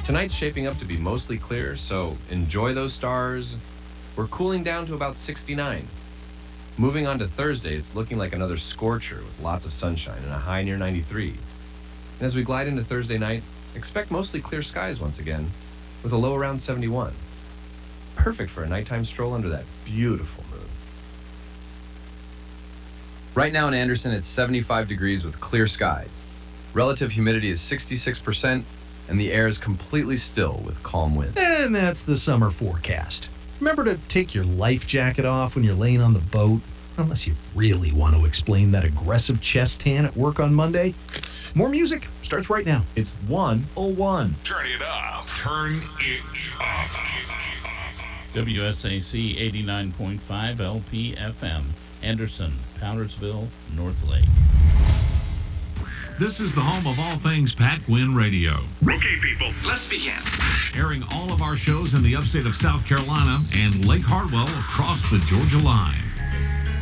Tonight's shaping up to be mostly clear, so enjoy those stars. We're cooling down to about 69. Moving on to Thursday, it's looking like another scorcher with lots of sunshine and a high near 93. And as we glide into Thursday night, expect mostly clear skies once again, with a low around 71. Perfect for a nighttime stroll under that beautiful moon. Right now in Anderson, it's 75 degrees with clear skies. Relative humidity is 66%, and the air is completely still with calm winds. And that's the summer forecast. Remember to take your life jacket off when you're laying on the boat, unless you really want to explain that aggressive chest tan at work on Monday. More music starts right now. It's 101. Turn it up. Turn it up. WSAC 89.5 LPFM, Anderson, Powdersville, North Lake. This is the home of all things Pat Gwynn Radio. Okay, people, let's begin. Airing all of our shows in the upstate of South Carolina and Lake Hartwell across the Georgia line.